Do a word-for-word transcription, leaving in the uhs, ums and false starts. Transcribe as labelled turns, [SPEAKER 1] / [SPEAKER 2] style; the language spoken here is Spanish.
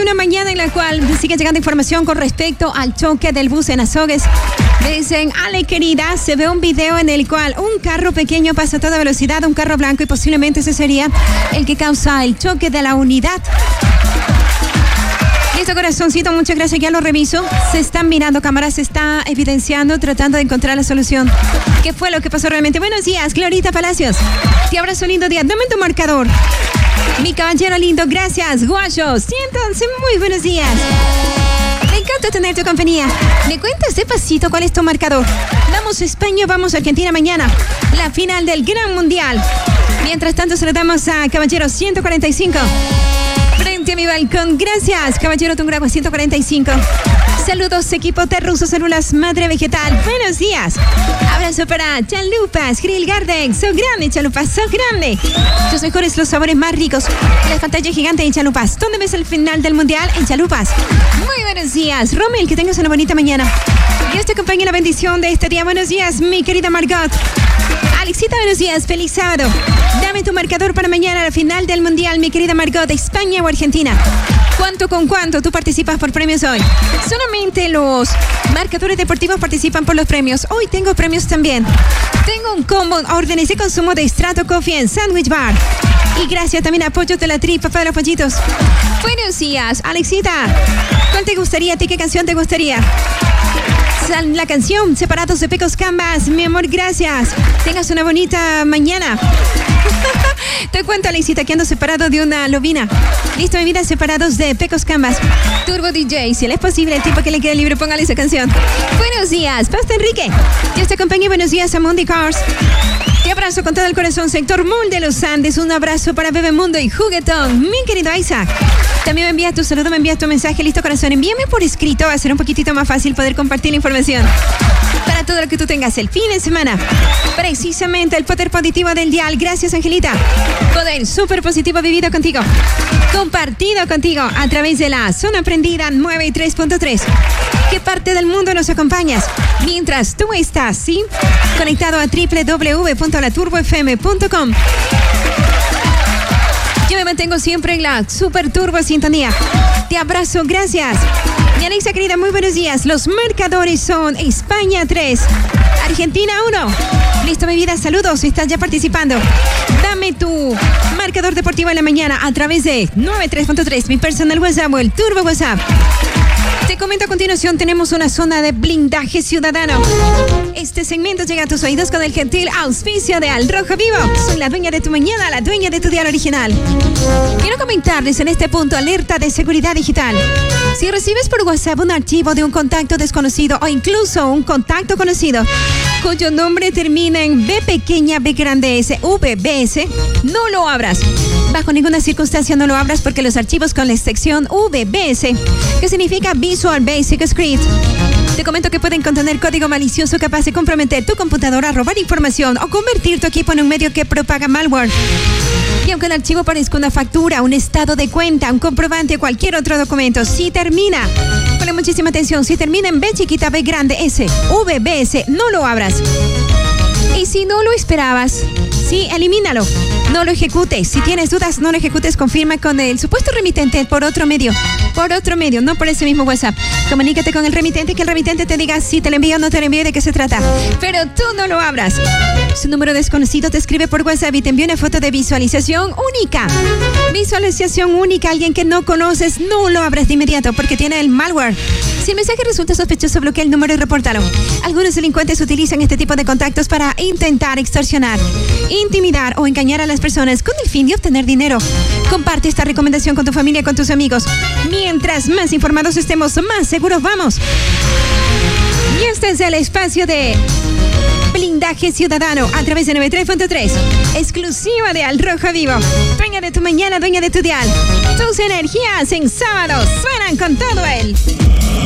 [SPEAKER 1] una mañana en la cual sigue llegando información con respecto al choque del bus en Azogues. Dicen, Ale querida, se ve un video en el cual un carro pequeño pasa a toda velocidad, un carro blanco, y posiblemente ese sería el que causa el choque de la unidad. Listo, corazoncito, muchas gracias, ya lo reviso. Se están mirando cámaras, se está evidenciando, tratando de encontrar la solución. ¿Qué fue lo que pasó realmente? Buenos días, Glorita Palacios. Te abrazo, lindo día. Dame tu marcador. Mi caballero lindo, gracias, guayo. Siéntanse, muy buenos días. Me encanta tener tu compañía. ¿Me cuentas de pasito cuál es tu marcador? Vamos a España, vamos a Argentina mañana. La final del Gran Mundial. Mientras tanto, saludamos a caballero ciento cuarenta y cinco. Frente a mi balcón, gracias, caballero Tungragua ciento cuarenta y cinco. Saludos, equipo Terruso Células Madre Vegetal. Buenos días. Abrazo para Chalupas, Grill Garden. So grande, Chalupas, so grande. Los mejores, los sabores más ricos. La pantalla gigante en Chalupas. ¿Dónde ves el final del mundial? En Chalupas. Muy buenos días, Romel, que tengas una bonita mañana. Dios te acompañe en la bendición de este día. Buenos días, mi querida Margot. Alexita, buenos días, feliz sábado. Dame tu marcador para mañana, la final del mundial, mi querida Margot, España o Argentina. ¿Cuánto con cuánto tú participas por premios hoy? Solamente los marcadores deportivos participan por los premios. Hoy tengo premios también. Tengo un combo, órdenes de consumo de Strato Coffee en Sandwich Bar. Y gracias también a Pollos de la Tri, papá de los pollitos. Buenos días, Alexita. ¿Cuál te gustaría a ti? ¿Qué canción te gustaría? La canción Separados de Pecos Canvas. Mi amor, gracias. Tengas una bonita mañana. Te cuento, Alexita, que ando separado de una lobina. Listo, mi vida, Separados de Pecos Canvas. Turbo D J, si le es posible, el tipo que le quede libre, póngale esa canción. Buenos días, Pasta Enrique. Dios te acompañe, buenos días a Mundi Cars. Te abrazo con todo el corazón, sector Mall de los Andes. Un abrazo para Bebemundo y Juguetón. Mi querido Isaac. También me envías tu saludo, me envías tu mensaje. Listo, corazón, envíame por escrito. Va a ser un poquitito más fácil poder compartir la información. Para todo lo que tú tengas el fin de semana. Precisamente el poder positivo del dial. Gracias, Angelita. Poder súper positivo vivido contigo. Compartido contigo a través de la zona prendida noventa y tres punto tres. ¿Qué parte del mundo nos acompañas? Mientras tú estás, ¿sí? Conectado a doble u doble u doble u punto la turbo f m punto com. Yo me mantengo siempre en la super turbo sintonía. Te abrazo, gracias. Mi Alexa querida, muy buenos días. Los marcadores son España tres, Argentina uno. Listo, mi vida, saludos. Estás ya participando. Dame tu marcador deportivo en la mañana a través de noventa y tres punto tres, mi personal WhatsApp o el turbo WhatsApp. Te comento a continuación, tenemos una zona de blindaje ciudadano. Este segmento llega a tus oídos con el gentil auspicio de Al Rojo Vivo. Soy la dueña de tu mañana, la dueña de tu diario original. Quiero comentarles en este punto alerta de seguridad digital. Si recibes por WhatsApp un archivo de un contacto desconocido o incluso un contacto conocido cuyo nombre termina en B pequeña, B grande S, V B S, no lo abras. Bajo ninguna circunstancia no lo abras porque los archivos con la sección V B S, que significa Visual Basic Script, te comento que pueden contener código malicioso capaz de comprometer tu computadora, robar información o convertir tu equipo en un medio que propaga malware. Y aunque el archivo parezca una factura, un estado de cuenta, un comprobante o cualquier otro documento, si termina, ponle muchísima atención, si termina en B chiquita, B grande, S, V B S, no lo abras. Y si no lo esperabas, sí, elimínalo. No lo ejecutes. Si tienes dudas, no lo ejecutes. Confirma con el supuesto remitente por otro medio. Por otro medio, no por ese mismo WhatsApp. Comunícate con el remitente y que el remitente te diga si te lo envío o no te lo envío y de qué se trata. Pero tú no lo abras. Su número desconocido te escribe por WhatsApp y te envía una foto de visualización única. Visualización única. Alguien que no conoces, no lo abras de inmediato porque tiene el malware. Si el mensaje resulta sospechoso, bloquea el número y repórtalo. Algunos delincuentes utilizan este tipo de contactos para intentar extorsionar, intimidar o engañar a las personas con el fin de obtener dinero. Comparte esta recomendación con tu familia y con tus amigos. Mientras más informados estemos, más seguros vamos. Y este es el espacio de blindaje ciudadano a través de noventa y tres punto tres, exclusiva de Al Rojo Vivo. Dueña de tu mañana, dueña de tu dial. Tus energías en sábado suenan con todo el